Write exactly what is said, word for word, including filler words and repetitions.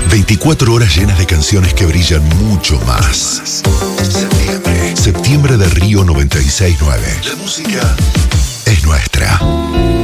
veinticuatro horas llenas de canciones que brillan mucho más. Septiembre. Septiembre de Río noventa y seis nueve. La música es nuestra.